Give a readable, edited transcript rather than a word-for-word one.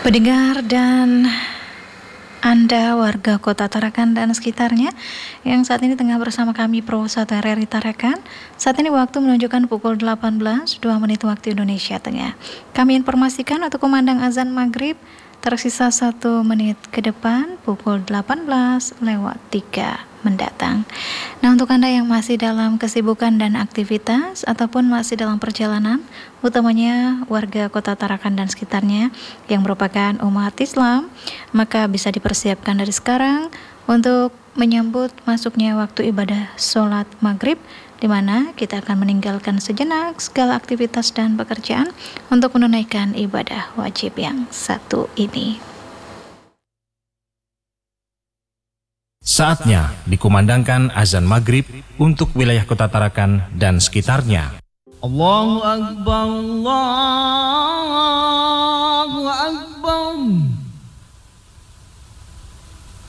Pendengar dan Anda warga Kota Tarakan dan sekitarnya yang saat ini tengah bersama kami Pro 1 RRI Tarakan. Saat ini waktu menunjukkan pukul 18.02 waktu Indonesia Tengah. Kami informasikan untuk kumandang azan maghrib tersisa 1 menit ke depan pukul 18:03 mendatang. Nah, untuk Anda yang masih dalam kesibukan dan aktivitas ataupun masih dalam perjalanan, utamanya warga Kota Tarakan dan sekitarnya yang merupakan umat Islam, maka bisa dipersiapkan dari sekarang untuk menyambut masuknya waktu ibadah sholat maghrib, di mana kita akan meninggalkan sejenak segala aktivitas dan pekerjaan untuk menunaikan ibadah wajib yang satu ini. Saatnya dikumandangkan azan maghrib untuk wilayah Kota Tarakan dan sekitarnya. Allahu Akbar, Allahu Akbar.